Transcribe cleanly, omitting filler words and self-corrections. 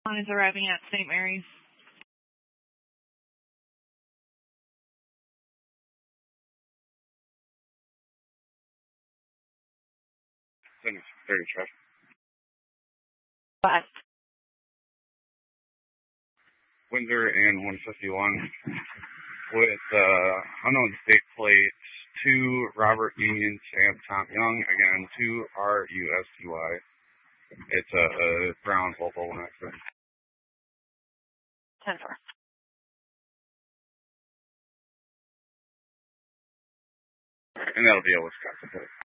Is arriving at St. Mary's. St. 30 truck. But Windsor and 151 with unknown state plates, 2 Robert Union Sam Tom Young, again 2 RUSTY. It's a brown Volvo accident. 10-4. And that'll be a Wisconsin plate.